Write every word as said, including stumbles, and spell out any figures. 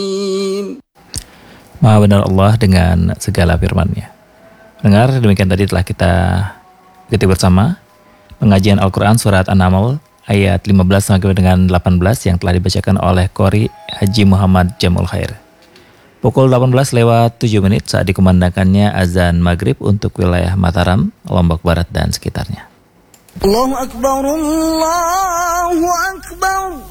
Maha benar Allah dengan segala firman-Nya. Dengar, demikian tadi telah kita ikuti bersama pengajian Al-Quran Surat An-Naml ayat lima belas sampai dengan delapan belas yang telah dibacakan oleh Qori Haji Muhammad Jamul Khair. Pukul delapan belas lewat tujuh menit saat dikumandangkannya azan maghrib untuk wilayah Mataram, Lombok Barat dan sekitarnya. Allahu Akbar, Allahu Akbar.